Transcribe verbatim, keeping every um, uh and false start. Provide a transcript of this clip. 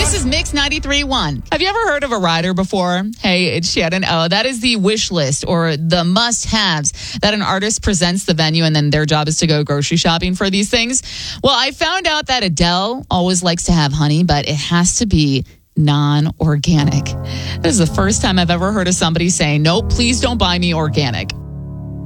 This is Mix ninety-three point one. Have you ever heard of a rider before? Hey, it's Shannon O. That is the wish list or the must-haves that an artist presents the venue, and then their job is to go grocery shopping for these things. Well, I found out that Adele always likes to have honey, but it has to be non-organic. This is the first time I've ever heard of somebody saying, nope, please don't buy me organic.